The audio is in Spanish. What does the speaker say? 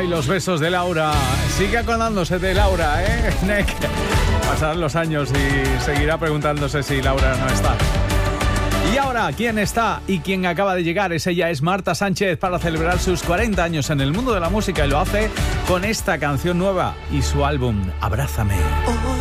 Ay, los besos de Laura. Sigue acordándose de Laura, ¿eh? Pasarán los años y seguirá preguntándose si Laura no está. Y ahora, ¿quién está y quién acaba de llegar? Ella es Marta Sánchez para celebrar sus 40 años en el mundo de la música y lo hace con esta canción nueva y su álbum Abrázame. Hoy